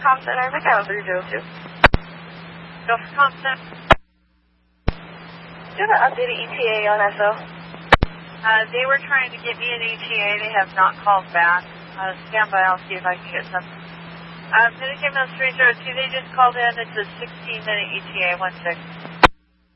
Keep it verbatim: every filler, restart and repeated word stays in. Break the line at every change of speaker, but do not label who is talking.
Comm Center, I think I have a three zero two.
Go for Comm Center.
Do you have an updated E T A on S O?
Uh, they were trying to get me an E T A. They have not called back. Uh, stand by, I'll see if I can get some. Uh, Minicam three zero two, they just called in. It's a sixteen minute E T A, one six.